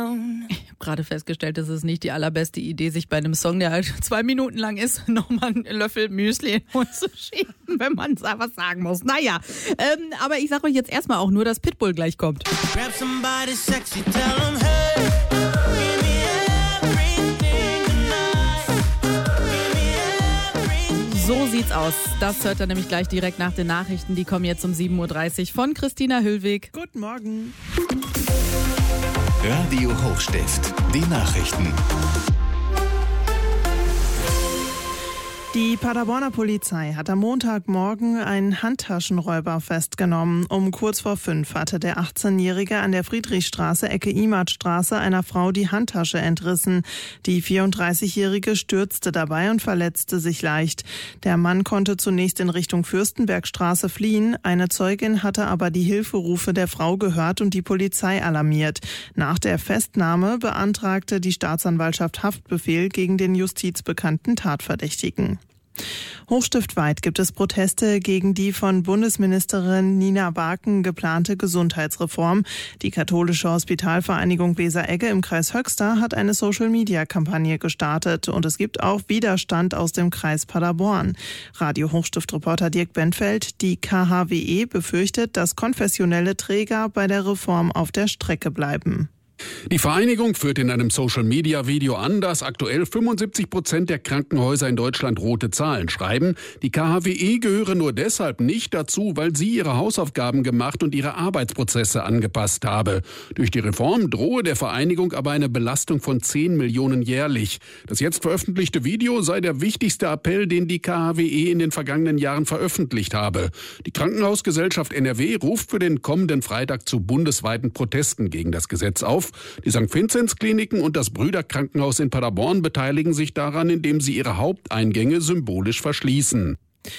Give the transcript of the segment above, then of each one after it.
Gerade festgestellt, es ist nicht die allerbeste Idee, sich bei einem Song, der halt 2 Minuten lang ist, nochmal einen Löffel Müsli in den Mund zu schieben, wenn man was sagen muss. Naja, aber ich sage euch jetzt erstmal auch nur, dass Pitbull gleich kommt. Grab somebody sexy, tell them, hey, give me everything tonight. So sieht's aus. Das hört ihr nämlich gleich direkt nach den Nachrichten. Die kommen jetzt um 7.30 Uhr von Christina Hüllwig. Guten Morgen. Radio Hochstift, die Nachrichten. Die Paderborner Polizei hat am Montagmorgen einen Handtaschenräuber festgenommen. Um kurz vor 5 hatte der 18-Jährige an der Friedrichstraße, Ecke Imartstraße, einer Frau die Handtasche entrissen. Die 34-Jährige stürzte dabei und verletzte sich leicht. Der Mann konnte zunächst in Richtung Fürstenbergstraße fliehen. Eine Zeugin hatte aber die Hilferufe der Frau gehört und die Polizei alarmiert. Nach der Festnahme beantragte die Staatsanwaltschaft Haftbefehl gegen den justizbekannten Tatverdächtigen. Hochstiftweit gibt es Proteste gegen die von Bundesministerin Nina Barken geplante Gesundheitsreform. Die katholische Hospitalvereinigung Weser-Egge im Kreis Höxter hat eine Social-Media-Kampagne gestartet und es gibt auch Widerstand aus dem Kreis Paderborn. Radio Hochstift-Reporter Dirk Bentfeld, die KHWE befürchtet, dass konfessionelle Träger bei der Reform auf der Strecke bleiben. Die Vereinigung führt in einem Social-Media-Video an, dass aktuell 75% der Krankenhäuser in Deutschland rote Zahlen schreiben. Die KHWE gehöre nur deshalb nicht dazu, weil sie ihre Hausaufgaben gemacht und ihre Arbeitsprozesse angepasst habe. Durch die Reform drohe der Vereinigung aber eine Belastung von 10 Millionen jährlich. Das jetzt veröffentlichte Video sei der wichtigste Appell, den die KHWE in den vergangenen Jahren veröffentlicht habe. Die Krankenhausgesellschaft NRW ruft für den kommenden Freitag zu bundesweiten Protesten gegen das Gesetz auf. Die St. Vinzenz-Kliniken und das Brüderkrankenhaus in Paderborn beteiligen sich daran, indem sie ihre Haupteingänge symbolisch verschließen.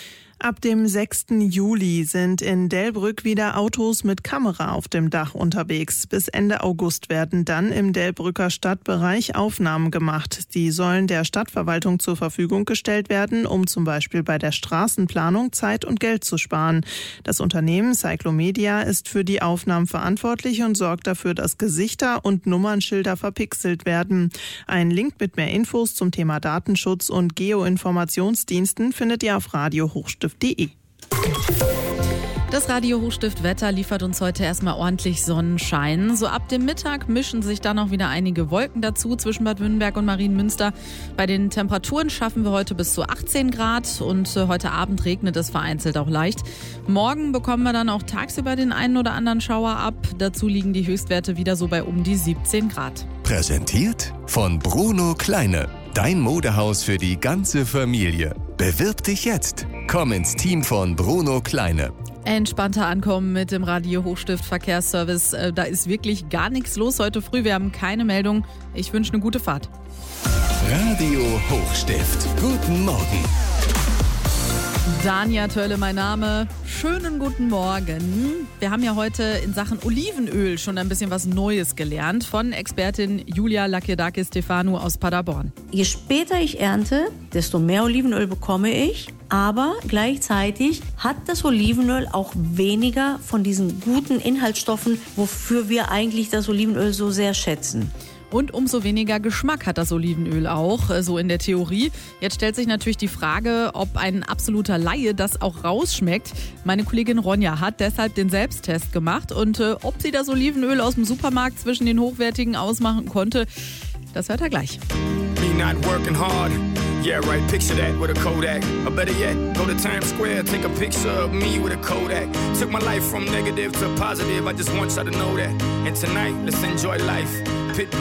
Ab dem 6. Juli sind in Delbrück wieder Autos mit Kamera auf dem Dach unterwegs. Bis Ende August werden dann im Delbrücker Stadtbereich Aufnahmen gemacht. Die sollen der Stadtverwaltung zur Verfügung gestellt werden, um zum Beispiel bei der Straßenplanung Zeit und Geld zu sparen. Das Unternehmen Cyclomedia ist für die Aufnahmen verantwortlich und sorgt dafür, dass Gesichter und Nummernschilder verpixelt werden. Ein Link mit mehr Infos zum Thema Datenschutz und Geoinformationsdiensten findet ihr auf Radio Hochstift. Das Radio Hochstift Wetter liefert uns heute erstmal ordentlich Sonnenschein. So ab dem Mittag mischen sich dann auch wieder einige Wolken dazu zwischen Bad Wünnenberg und Marienmünster. Bei den Temperaturen schaffen wir heute bis zu 18 Grad und heute Abend regnet es vereinzelt auch leicht. Morgen bekommen wir dann auch tagsüber den einen oder anderen Schauer ab. Dazu liegen die Höchstwerte wieder so bei um die 17 Grad. Präsentiert von Bruno Kleine. Dein Modehaus für die ganze Familie. Bewirb dich jetzt. Komm ins Team von Bruno Kleine. Entspannter ankommen mit dem Radio Hochstift Verkehrsservice. Da ist wirklich gar nichts los heute früh. Wir haben keine Meldung. Ich wünsche eine gute Fahrt. Radio Hochstift. Guten Morgen. Dania Tölle, mein Name. Schönen guten Morgen. Wir haben ja heute in Sachen Olivenöl schon ein bisschen was Neues gelernt von Expertin Julia Lakedakis-Stefanu aus Paderborn. Je später ich ernte, desto mehr Olivenöl bekomme ich. Aber gleichzeitig hat das Olivenöl auch weniger von diesen guten Inhaltsstoffen, wofür wir eigentlich das Olivenöl so sehr schätzen. Und umso weniger Geschmack hat das Olivenöl auch, so in der Theorie. Jetzt stellt sich natürlich die Frage, ob ein absoluter Laie das auch rausschmeckt. Meine Kollegin Ronja hat deshalb den Selbsttest gemacht und ob sie das Olivenöl aus dem Supermarkt zwischen den hochwertigen ausmachen konnte, das hört er gleich. Me not working hard. Yeah, right, picture that with a Kodak. Or better yet, go to Times Square, take a picture of me with a Kodak. Took my life from negative to positive, I just want y'all to know that. And tonight, let's enjoy life.